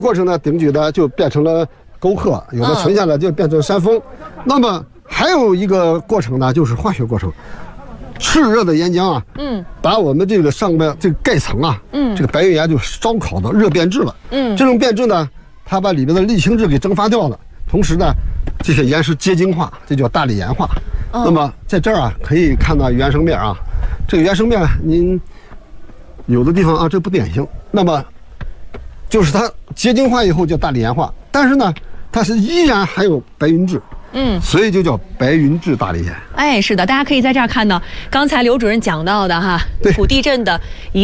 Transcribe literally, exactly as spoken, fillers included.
过程呢，顶举的就变成了沟壑，有的存下来就变成山峰。嗯、那么还有一个过程呢，就是化学过程。炽热的岩浆啊，嗯，把我们这个上面这个盖层啊，嗯，这个白云岩就烧烤的热变质了。嗯，这种变质呢，它把里面的沥青质给蒸发掉了，同时呢，这些岩石结晶化，这叫大理岩化。哦、那么在这儿啊，可以看到原生面啊，这个原生面您有的地方啊，这不典型。那么就是它结晶化以后叫大理岩化，但是呢，它是依然还有白云质。嗯，所以就叫白云质大理岩。 哎，是的，大家可以在这儿看到刚才刘主任讲到的哈，土地震的一。